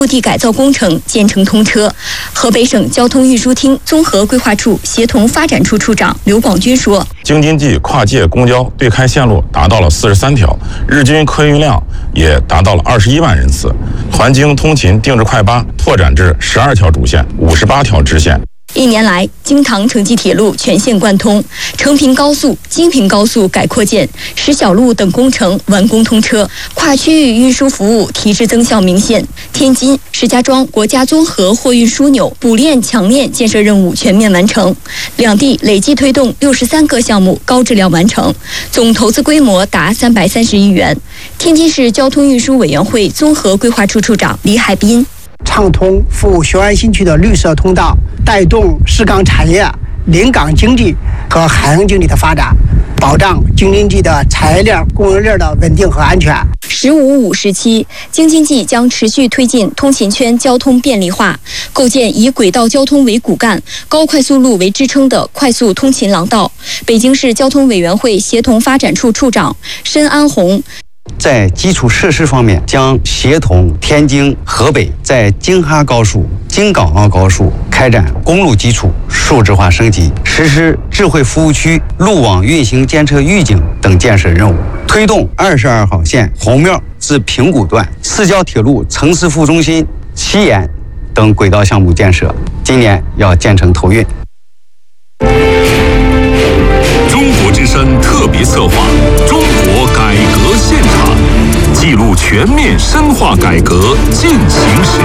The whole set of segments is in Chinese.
陆地改造工程建成通车。河北省交通运输厅综合规划处协同发展处处长刘广军说， 京津冀跨界公交对开线路达到了43条，日均客运量也达到了21万人次，团京通勤定制快巴拓展至12条主线、58条支线。 1年来，京唐城际铁路全线贯通，成平高速、京平高速改扩建，石小路等工程完工通车，跨区域运输服务提质增效明显。天津、石家庄国家综合货运枢纽补链强链建设任务全面完成，两地累计推动63个项目高质量完成，总投资规模达330亿元。天津市交通运输委员会综合规划处处长李海滨。 畅通服务雄安新区的绿色通道，带动市港产业、临港经济和海洋经济的发展，保障京津冀的产业链、供应链的稳定和安全。 “15+5”时期，京津冀将持续推进通勤圈交通便利化，构建以轨道交通为骨干、高快速路为支撑的快速通勤廊道。北京市交通委员会协同发展处处长申安红。 在基础设施方面，将协同天津、河北在京哈高速、京港澳高速开展公路基础数字化升级，实施智慧服务区、路网运行监测预警等建设任务，推动22号线红庙至平谷段、市郊铁路城市副中心、西延等轨道项目建设，今年要建成投运。 中国之声特别策划《中国改革现场》，记录全面深化改革进行时。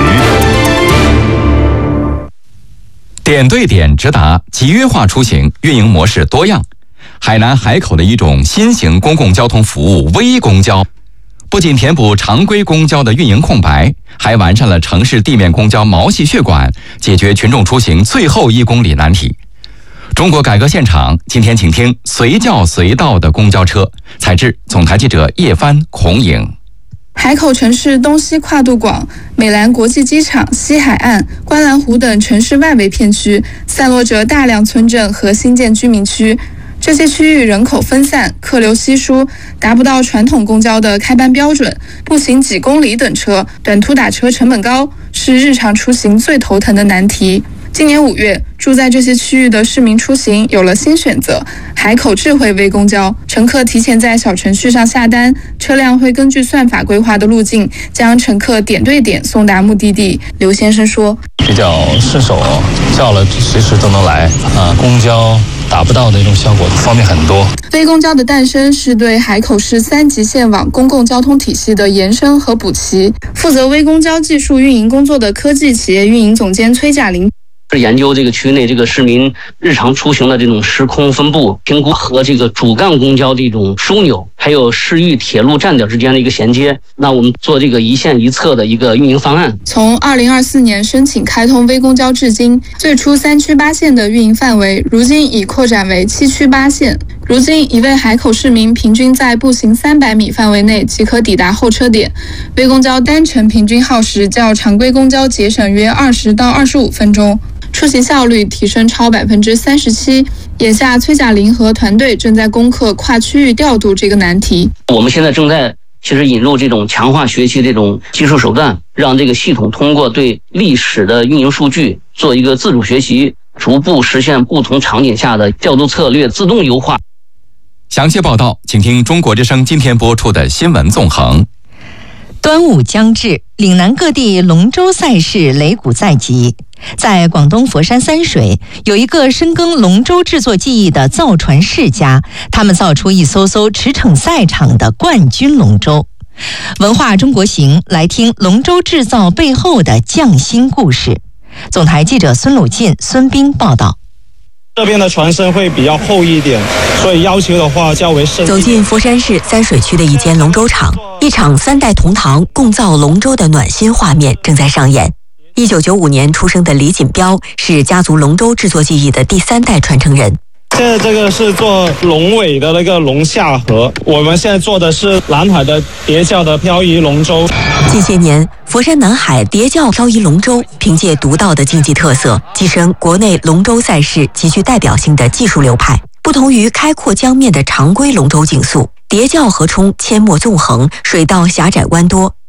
点对点直达，集约化出行，运营模式多样。海南海口的一种新型公共交通服务微公交，不仅填补常规公交的运营空白，还完善了城市地面公交毛细血管，解决群众出行最后1公里难题。中国改革现场，今天请听随叫随到的公交车。采制总台记者叶帆、孔颖。 海口城市东西跨度广，美兰国际机场、西海岸、观澜湖等城市外围片区散落着大量村镇和新建居民区。这些区域人口分散，客流稀疏，达不到传统公交的开班标准，步行几公里等车，短途打车成本高，是日常出行最头疼的难题。今年5月，住在这些区域的市民出行有了新选择——海口智慧微公交。乘客提前在小程序上下单，车辆会根据算法规划的路径，将乘客点对点送达目的地。刘先生说：“ 比较顺手，叫了随时都能来公交达不到的那种效果方面很多。” 微公交的诞生是对海口市3级线网公共交通体系的延伸和补齐。负责微公交技术运营工作的科技企业运营总监崔嘉林。 是研究这个区内这个市民日常出行的这种时空分布评估和这个主干公交的一种枢纽，还有市域铁路站点之间的一个衔接。那我们做这个一线一策的一个运营方案。 从2024年申请开通微公交至今，最初3区8线的运营范围，如今已扩展为7区8线。如今，一位海口市民平均在步行300米范围内即可抵达候车点。微公交单程平均耗时较常规公交节省约20到25分钟。出行效率提升超37%。眼下，崔嘉林和团队正在攻克跨区域调度这个难题。 我们现在正在引入这种强化学习这种技术手段，让这个系统通过对历史的运营数据做一个自主学习，逐步实现不同场景下的调度策略自动优化。 详细报道，请听中国之声今天播出的新闻纵横。 端午将至，岭南各地龙舟赛事擂鼓在即。在广东佛山三水，有一个深耕龙舟制作技艺的造船世家，他们造出一艘艘驰骋赛场的冠军龙舟。文化中国行，来听龙舟制造背后的匠心故事。总台记者孙鲁进、孙斌报道。 这边的船身会比较厚一点，所以要求的话较为深。 走进佛山市三水区的一间龙舟厂，一场3代同堂共造龙舟的暖心画面正在上演。1995年出生的李锦标是家族龙舟制作技艺的第3代传承人。 现在这个是做龙尾的那个龙下河，我们现在做的是南海的叠教的漂移龙舟。 近些年，佛山南海叠教漂移龙舟凭借独到的竞技特色，跻身国内龙舟赛事极具代表性的技术流派。不同于开阔江面的常规龙舟竞速，叠教河冲阡陌纵横，水道狭窄弯多。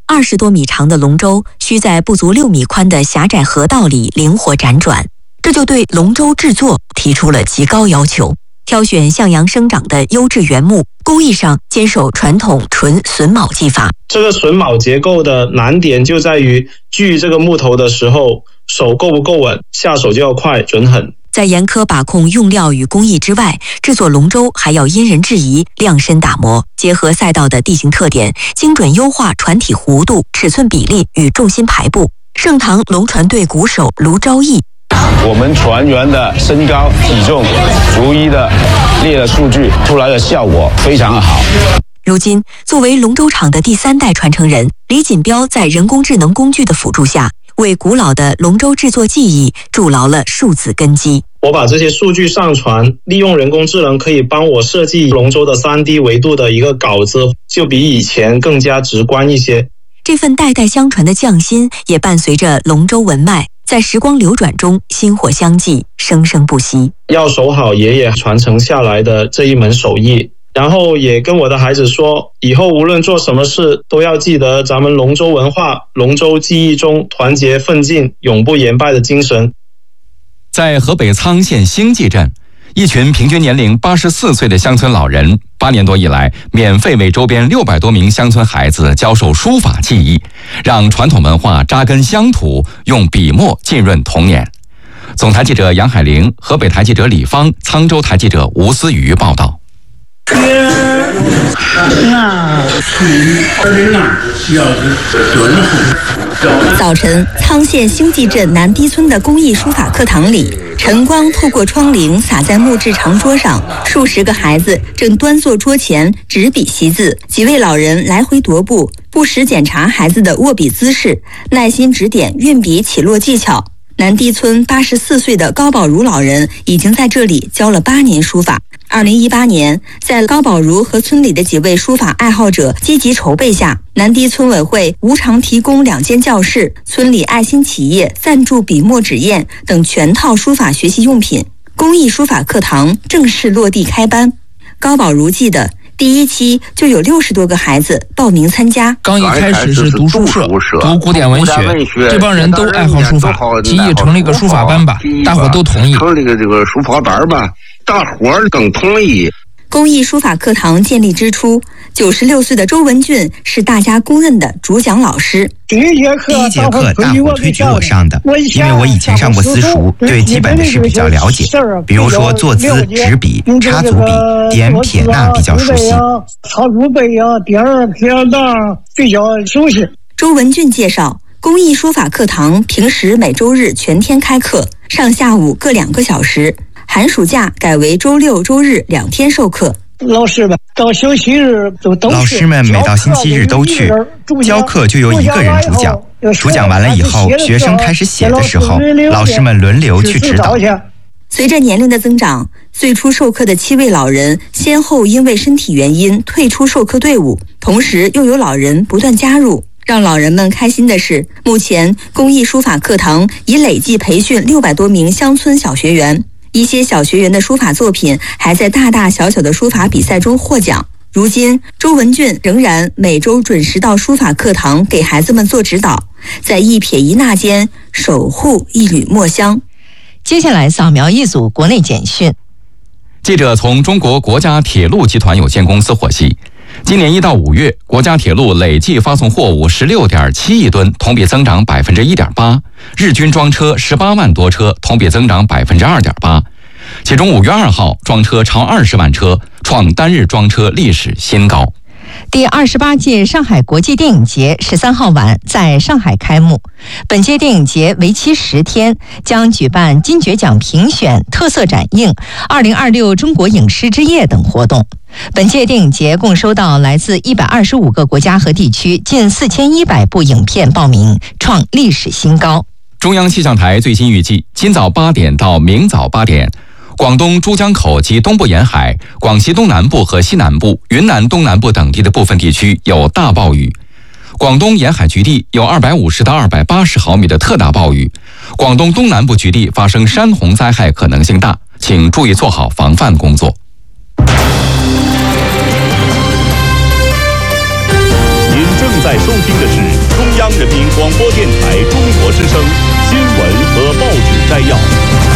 20多米长的龙舟需在不足6米宽的狭窄河道里灵活辗转，这就对龙舟制作提出了极高要求。挑选向阳生长的优质原木，工艺上坚守传统纯榫卯技法。 这个榫卯结构的难点就在于锯这个木头的时候，手够不够稳，下手就要快准狠。 在严苛把控用料与工艺之外，制作龙舟还要因人制宜，量身打磨，结合赛道的地形特点，精准优化船体弧度、尺寸比例与重心排布。盛唐龙船队鼓手卢昭义， 我们船员的身高体重逐一的列了数据，出来的效果非常好。 如今，作为龙舟厂的第3代传承人，李锦标在人工智能工具的辅助下，为古老的龙舟制作技艺筑牢了数字根基。 我把这些数据上传，利用人工智能可以帮我设计龙舟的3D 维度的一个稿子，就比以前更加直观一些。 这份代代相传的匠心，也伴随着龙舟文脉，在时光流转中薪火相继，生生不息。 要守好爷爷传承下来的这一门手艺，然后也跟我的孩子说，以后无论做什么事，都要记得咱们龙舟文化、龙舟技艺中团结奋进、永不言败的精神。 在河北沧县兴济镇，一群平均年龄84岁的乡村老人，8年多以来，免费为周边600多名乡村孩子教授书法技艺，让传统文化扎根乡土，用笔墨浸润童年。总台记者杨海玲，河北台记者李芳，沧州台记者吴思雨报道。 早晨，沧县兴济镇南堤村的公益书法课堂里，晨光透过窗棂洒在木质长桌上，数十个孩子正端坐桌前执笔习字，几位老人来回踱步，不时检查孩子的握笔姿势，耐心指点运笔起落技巧。南堤村84岁的高宝如老人已经在这里教了8年书法。2018年，在高宝如和村里的几位书法爱好者积极筹备下，南堤村委会无偿提供2间教室，村里爱心企业赞助笔墨纸砚等全套书法学习用品，公益书法课堂正式落地开班。高宝如记得，第1期就有60多个孩子报名参加。 刚一开始是读书社，读古典文学，这帮人都爱好书法，提议成立个书法班吧，大伙都同意。 成立个这个书法班吧，大伙儿更同意。 公益书法课堂建立之初，96岁的周文俊是大家公认的主讲老师。 第一节课大伙推举我上的，因为我以前上过私塾，对基本的事比较了解，比如说坐姿、执笔、插足笔、点撇捺比较熟悉。 插足背啊、点撇捺比较熟悉。 周文俊介绍，公益书法课堂平时每周日全天开课，上下午各2个小时。寒暑假改为周6、周日2天授课。 老师们到星期日都老师们每到星期日都去教课，就由1个人主讲。主讲完了以后，学生开始写的时候，老师们轮流去指导。 随着年龄的增长，最初授课的7位老人先后因为身体原因退出授课队伍，同时又有老人不断加入。让老人们开心的是，目前公益书法课堂已累计培训600多名乡村小学员。一些小学员的书法作品还在大大小小的书法比赛中获奖。如今，周文俊仍然每周准时到书法课堂给孩子们做指导，在一撇一捺间守护一缕墨香。 接下来扫描一组国内简讯。 记者从中国国家铁路集团有限公司获悉，今年1到5月，国家铁路累计发送货物16.7亿吨，同比增长1.8%，日均装车18万多车，同比增长2.8%。其中5月2号装车超20万车，创单日装车历史新高。 第28届上海国际电影节13号晚在上海开幕。本届电影节为期10天，将举办金爵奖评选、特色展映、2026中国影师之夜等活动。本届电影节共收到来自125个国家和地区近4100部影片报名，创历史新高。 中央气象台最新预计，今早8点到明早8点，广东珠江口及东部沿海、广西东南部和西南部、云南东南部等地的部分地区有大暴雨。广东沿海局地有250到280毫米的特大暴雨。广东东南部局地发生山洪灾害可能性大，请注意做好防范工作。 您正在收听的是中央人民广播电台中国之声新闻和报纸摘要。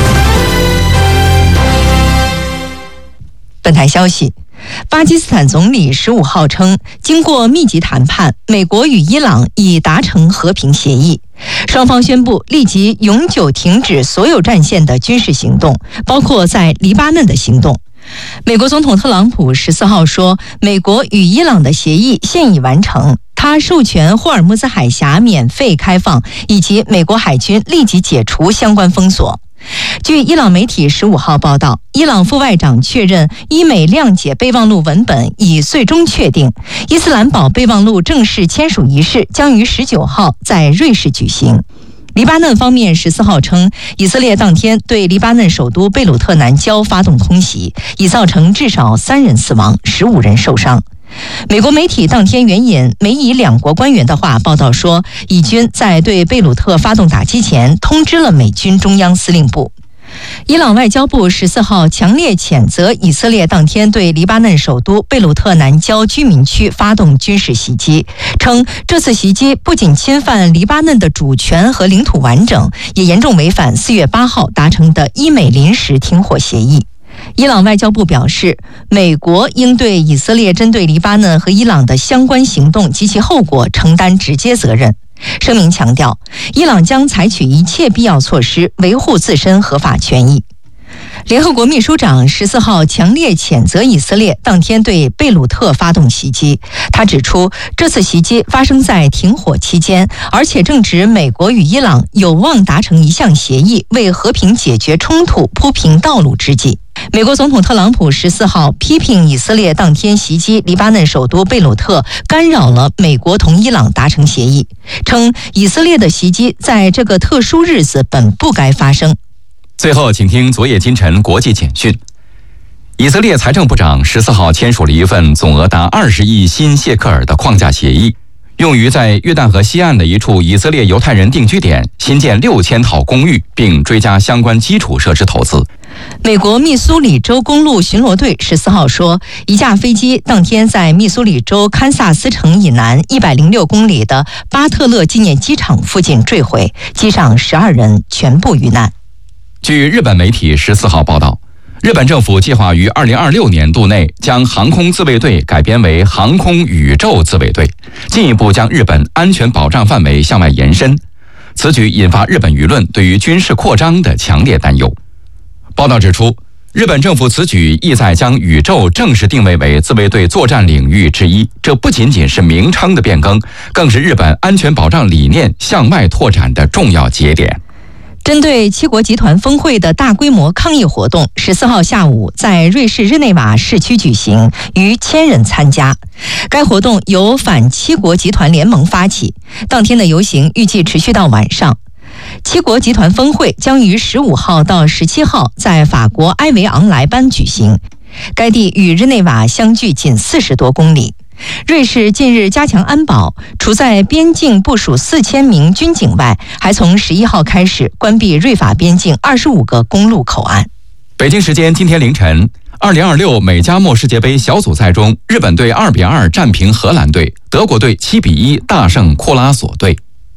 本台消息，巴基斯坦总理15号称，经过密集谈判，美国与伊朗已达成和平协议。双方宣布立即永久停止所有战线的军事行动，包括在黎巴嫩的行动。美国总统特朗普14号说，美国与伊朗的协议现已完成，他授权霍尔木兹海峡免费开放，以及美国海军立即解除相关封锁。据伊朗媒体15号报道，伊朗副外长确认伊美谅解备忘录文本已最终确定，伊斯兰堡备忘录正式签署仪式将于19号在瑞士举行。黎巴嫩方面14号称，以色列当天对黎巴嫩首都贝鲁特南郊发动空袭，已造成至少3人死亡，15人受伤。美国媒体当天援引美以两国官员的话报道说，以军在对贝鲁特发动打击前通知了美军中央司令部。伊朗外交部14号强烈谴责以色列当天对黎巴嫩首都贝鲁特南郊居民区发动军事袭击，称这次袭击不仅侵犯黎巴嫩的主权和领土完整，也严重违反4月8号达成的伊美临时停火协议。伊朗外交部表示，美国应对以色列针对黎巴嫩和伊朗的相关行动及其后果承担直接责任。声明强调，伊朗将采取一切必要措施维护自身合法权益。联合国秘书长14号强烈谴责以色列当天对贝鲁特发动袭击。他指出，这次袭击发生在停火期间，而且正值美国与伊朗有望达成一项协议，为和平解决冲突铺平道路之际。美国总统特朗普14号批评以色列当天袭击黎巴嫩首都贝鲁特，干扰了美国同伊朗达成协议，称以色列的袭击在这个特殊日子本不该发生。 最后，请听昨夜今晨国际简讯。以色列财政部长14号签署了一份总额达20亿新谢克尔的框架协议，用于在约旦河西岸的一处以色列犹太人定居点新建6000套公寓，并追加相关基础设施投资。 美国密苏里州公路巡逻队14号说，一架飞机当天在密苏里州堪萨斯城以南106公里的巴特勒纪念机场附近坠毁，机上12人全部遇难。 据日本媒体14号报道，日本政府计划于2026年度内将航空自卫队改编为航空宇宙自卫队，进一步将日本安全保障范围向外延伸。此举引发日本舆论对于军事扩张的强烈担忧。报道指出，日本政府此举意在将宇宙正式定位为自卫队作战领域之一，这不仅仅是名称的变更，更是日本安全保障理念向外拓展的重要节点。 针对七国集团峰会的大规模抗议活动14号下午在瑞士日内瓦市区举行，逾1000人参加。该活动由反七国集团联盟发起，当天的游行预计持续到晚上。七国集团峰会将于15号到17号在法国埃维昂莱班举行，该地与日内瓦相距仅40多公里。瑞士近日加强安保，除在边境部署4000名军警外，还从11号开始关闭瑞法边境25个公路口岸。 北京时间今天凌晨，2026美加墨世界杯小组赛中，日本队2-2战平荷兰队，德国队7-1大胜库拉索队。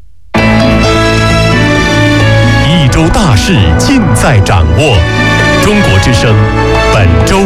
一周大事尽在掌握，中国之声本周。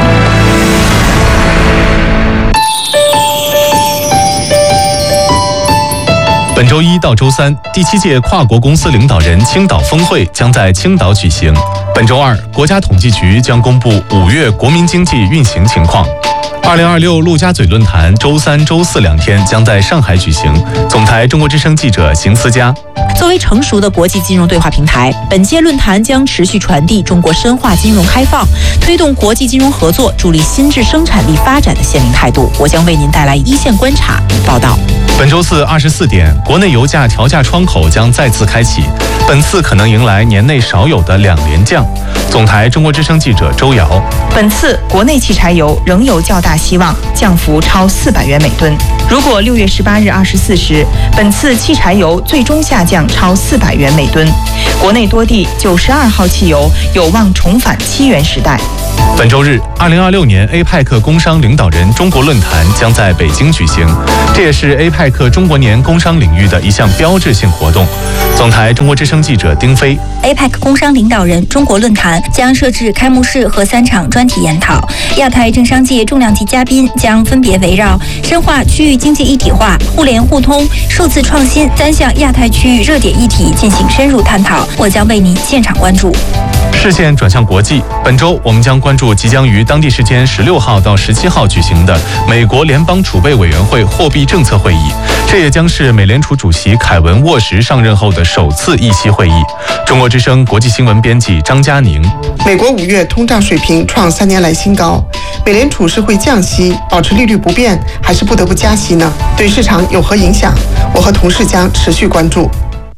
本周一到周三，第7届跨国公司领导人青岛峰会将在青岛举行。本周二，国家统计局将公布5月国民经济运行情况。2026陆家嘴论坛周3、周42天将在上海举行。总台中国之声记者邢思佳。 作为成熟的国际金融对话平台，本届论坛将持续传递中国深化金融开放、推动国际金融合作、助力新质生产力发展的鲜明态度。我将为您带来一线观察报道。 本周四24点，国内油价调价窗口将再次开启，本次可能迎来年内少有的2连降。总台中国之声记者周瑶。 本次国内汽柴油仍有较大希望，降幅超400元每吨。如果6月18日24时，本次汽柴油最终下降超400元每吨，国内多地92号汽油有望重返7元时代。 本周日，2026年 APEC 工商领导人中国论坛将在北京举行，这也是 APEC 中国年工商领域的一项标志性活动。总台中国之声记者丁飞。 APEC 工商领导人中国论坛将设置开幕式和3场专题研讨，亚太政商界重量级嘉宾将分别围绕深化区域经济一体化、互联互通、数字创新3项亚太区域热点议题进行深入探讨，我将为您现场关注。 视线转向国际，本周我们将关注即将于当地时间16号到17号举行的美国联邦储备委员会货币政策会议，这也将是美联储主席凯文沃什上任后的首次议息会议。中国之声国际新闻编辑张佳宁。 美国5月通胀水平创3年来新高，美联储是会降息，保持利率不变，还是不得不加息呢？对市场有何影响？我和同事将持续关注。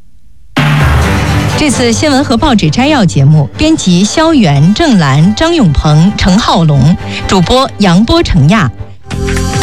这次新闻和报纸摘要节目，编辑肖元、郑兰、张永鹏、程浩龙，主播杨波、程亚，